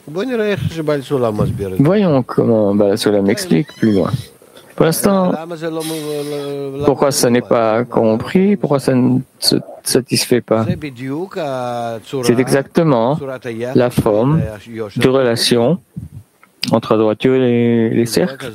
Voyons comment cela m'explique plus loin. Pour l'instant, pourquoi ça n'est pas compris, pourquoi ça ne se satisfait pas? C'est exactement la forme de relation entre la droiture et les cercles.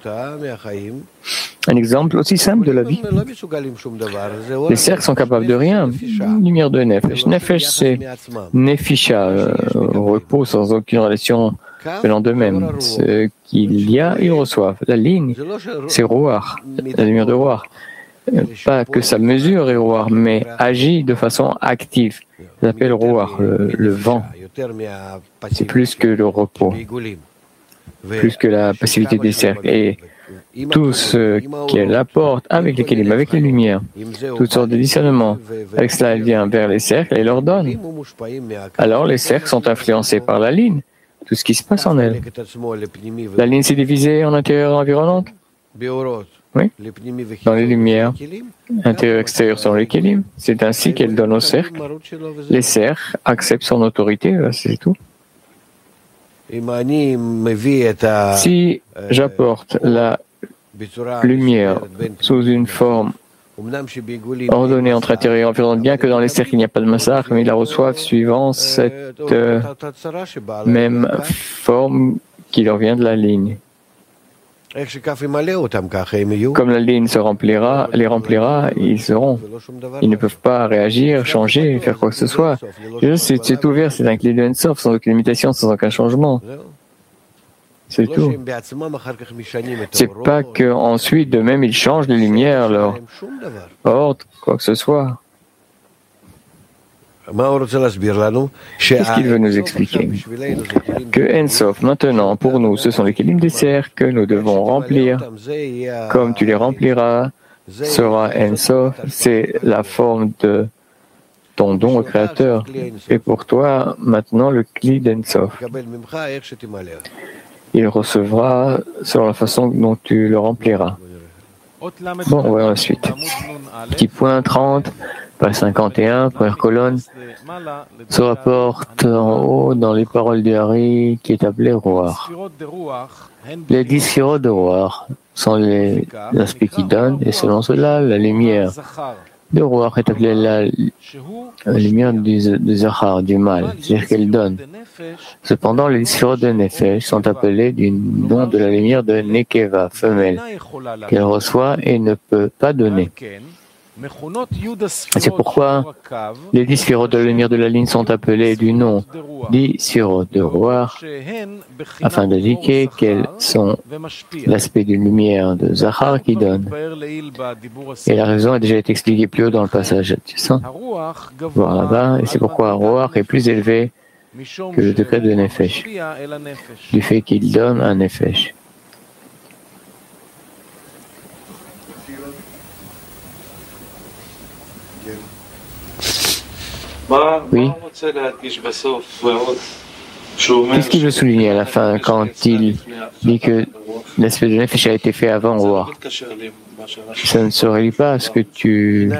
Un exemple aussi simple de la vie. Les cercles sont capables de rien. Lumière de Nefesh. Nefesh, c'est Nefisha, repos sans aucune relation venant d'eux-mêmes. Ce qu'il y a, ils reçoivent. La ligne, c'est Roar, la lumière de Roar. Pas que ça mesure Roar, mais agit de façon active. Ça s'appelle Roar, le vent. C'est plus que le repos, plus que la passivité des cercles. Et tout ce qu'elle apporte avec les kélim, avec les lumières, toutes sortes de discernements, avec cela elle vient vers les cercles et leur donne. Alors les cercles sont influencés par la ligne, tout ce qui se passe en elle. La ligne s'est divisée en intérieur et environnante. Oui, dans les lumières, intérieur et extérieur selon les kélim. C'est ainsi qu'elle donne aux cercles. Les cercles acceptent son autorité, c'est tout. Si j'apporte la lumière sous une forme ordonnée entre intérieur et environnant, bien que dans les cercles il n'y a pas de massacre, mais ils la reçoivent suivant cette même forme qui leur vient de la ligne. Comme la ligne les remplira, ils seront. Ils ne peuvent pas réagir, changer, faire quoi que ce soit. C'est ouvert, c'est un clé de Ensof, sans aucune limitation, sans aucun changement. C'est tout. C'est pas qu'ensuite, de même, ils changent les lumières, leur ordre, quoi que ce soit. Qu'est-ce qu'il veut nous expliquer? Que Ensof, maintenant, pour nous, ce sont les kélim des cercles que nous devons remplir. Comme tu les rempliras, sera Ensof, c'est la forme de ton don au Créateur. Et pour toi, maintenant, le cli d'Ensof. Il recevra selon la façon dont tu le rempliras. Bon, voyons la suite. Petit point 30. Page 51, première colonne, se rapporte en haut dans les paroles du Hari qui est appelé Roar. Les 10 sphirot de Roar sont les aspects qui donnent, et selon cela, la lumière de Roar est appelée la lumière du Zachar, du mâle, c'est-à-dire qu'elle donne. Cependant, les 10 sphirot de Nefesh sont appelées du nom de la lumière de Nekeva, femelle, qu'elle reçoit et ne peut pas donner. C'est pourquoi les 10 sphirot de la lumière de la ligne sont appelées du nom 10 sphirot de Roar, afin d'indiquer qu'elles sont l'aspect d'une lumière de Zachar qui donne. Et la raison a déjà été expliquée plus haut dans le passage. Tu sens? Voir là-bas, et c'est pourquoi Roar est plus élevé que le degré de Nefesh, du fait qu'il donne un Nefesh. Oui. Qu'est-ce qu'il veut souligner à la fin quand il dit que l'aspect de Nefesh a été fait avant Roar? Ça ne se relie pas à ce que tu...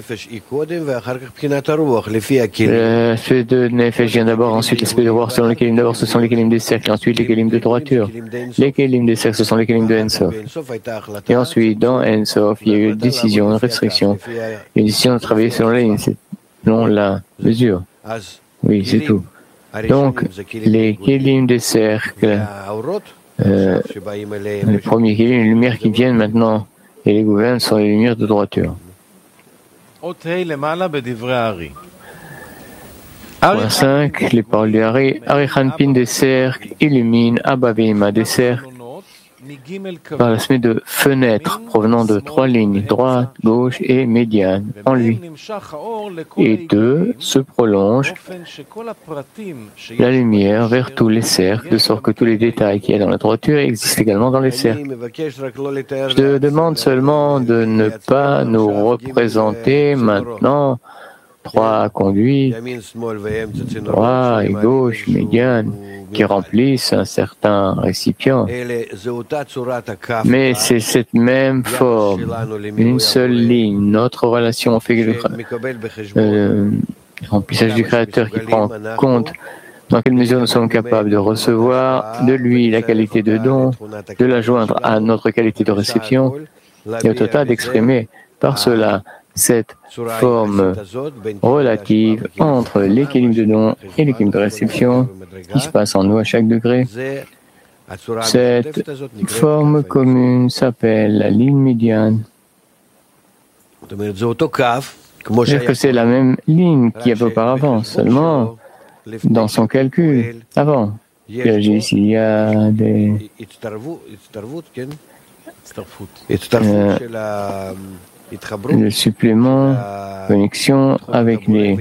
L'aspect de Nefesh vient d'abord, ensuite l'aspect de Roar selon les kélim. D'abord ce sont les kélim des cercles, ensuite les kélim de droiture. Les kélim des cercles ce sont les kélim de Ensof. Et ensuite dans Ensof il y a eu une décision, une restriction, une décision de travailler selon la ligne, selon la mesure. Oui, c'est tout. Donc, les kélim des cercles, les premiers kélim, les lumières qui viennent maintenant et les gouvernent sont les lumières de droiture. Point 5, les paroles du Hari. Hari Hanpin des cercles illumine Abba Veima des cercles par l'aspect de fenêtre provenant de 3 lignes, droite, gauche et médiane, en lui. Et 2 se prolonge la lumière vers tous les cercles, de sorte que tous les détails qu'il y a dans la droiture existent également dans les cercles. Je te demande seulement de ne pas nous représenter maintenant 3 conduits, droite et gauche, médiane, qui remplissent un certain récipient. Mais c'est cette même forme, une seule ligne, notre relation fait le remplissage du Créateur qui prend en compte Dans quelle mesure nous sommes capables de recevoir de lui la qualité de don, de la joindre à notre qualité de réception, et au total d'exprimer par cela cette forme relative entre l'équilibre de don et l'équilibre de réception qui se passe en nous à chaque degré. Cette forme commune s'appelle la ligne médiane. C'est-à-dire que c'est la même ligne qu'il y avait auparavant, seulement dans son calcul, avant. Il y a des le supplément, connexion avec les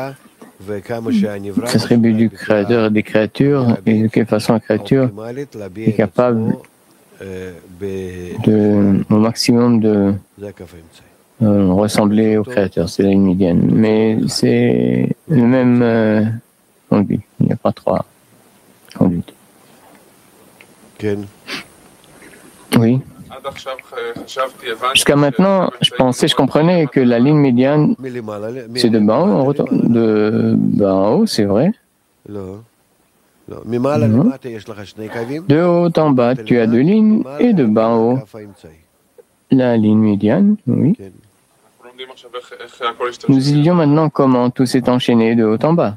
attributs du Créateur et des créatures, et de quelle façon la créature est capable au maximum de ressembler au Créateur. C'est la ligne médiane. Mais c'est le même conduite. Il n'y a pas trois conduites. Oui. Jusqu'à maintenant, je comprenais que la ligne médiane, c'est de bas en haut, de bas en haut, c'est vrai. Non. De haut en bas, tu as deux lignes, et de bas en haut, la ligne médiane, oui. Nous étudions maintenant comment tout s'est enchaîné de haut en bas.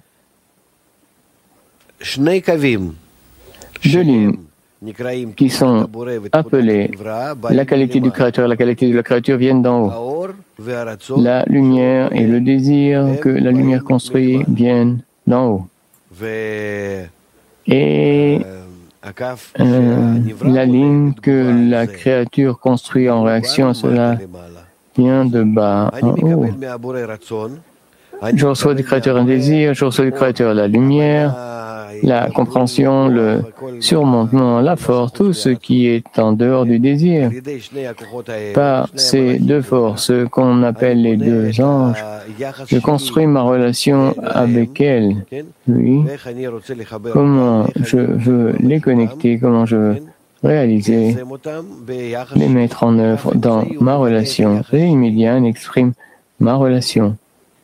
Deux lignes qui sont appelées la qualité du Créateur et la qualité de la créature viennent d'en haut. La lumière et le désir que la lumière construit viennent d'en haut. Et la ligne que la créature construit en réaction à cela vient de bas en haut. Je reçois du Créateur un désir, je reçois du Créateur la lumière, la compréhension, le surmontement, la force, tout ce qui est en dehors du désir. Par ces deux forces qu'on appelle les deux anges, je construis ma relation avec elles. Oui. Comment je veux les connecter, comment je veux réaliser, les mettre en œuvre dans ma relation. Et Médiane exprime ma relation.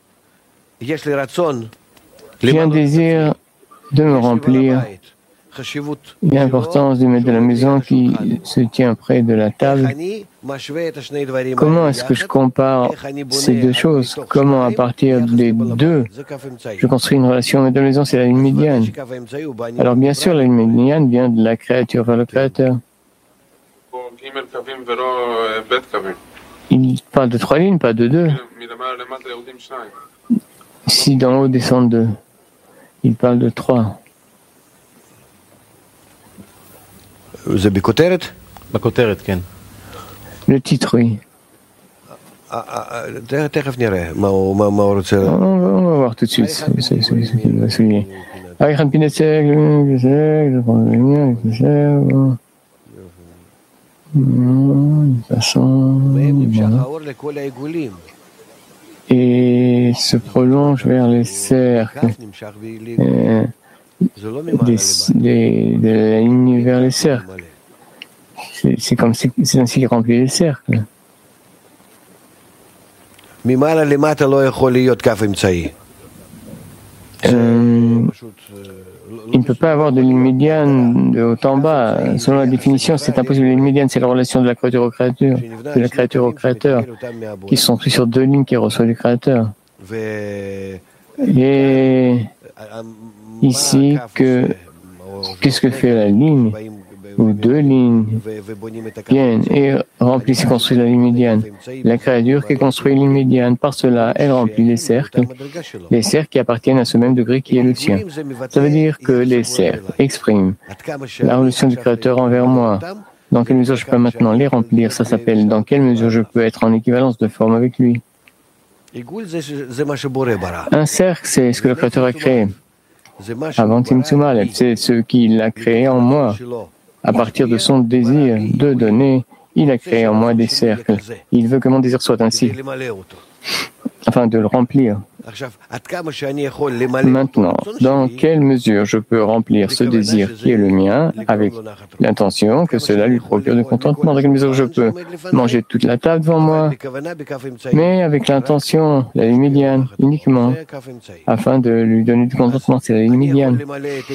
J'ai un désir de me remplir. Il y a l'importance de mettre de la maison qui se tient près de la table. Comment est-ce que je compare ces deux choses? Comment, à partir des deux, je construis une relation avec la maison? C'est la ligne médiane. Alors, bien sûr, la ligne médiane vient de la créature vers le Créateur. Il parle de trois lignes, pas de deux. Si d'en haut descendent deux, il parle de trois. Le titre, oui. On va voir tout de suite ce qu'il va souligner. Et se prolonge vers les cercles, de la ligne vers les cercles. C'est ainsi qu'il remplit les cercles. Il ne peut pas avoir de ligne médiane de haut en bas. Selon la définition, c'est impossible. La ligne médiane, c'est la relation de la créature au créateur, de la créature au créateur, qui sont pris sur deux lignes qui reçoivent du créateur. Et ici, qu'est-ce que fait la ligne, où deux lignes viennent et remplissent et construisent la ligne médiane? La créature qui construit une ligne médiane, par cela, elle remplit les cercles qui appartiennent à ce même degré qui est le sien. Ça veut dire que les cercles expriment la relation du Créateur envers moi. Dans quelle mesure je peux maintenant les remplir? Ça s'appelle dans quelle mesure je peux être en équivalence de forme avec lui. Un cercle, c'est ce que le Créateur a créé. Avant Tzimtzum Aleph, c'est ce qu'il a créé en moi. À partir de son désir de donner, il a créé en moi des cercles. Il veut que mon désir soit ainsi. afin de le remplir. Maintenant, dans quelle mesure je peux remplir ce désir qui est le mien avec l'intention que cela lui procure du contentement? Dans quelle mesure je peux manger toute la table devant moi, mais avec l'intention, la ligne médiane, uniquement, afin de lui donner du contentement, c'est la ligne médiane.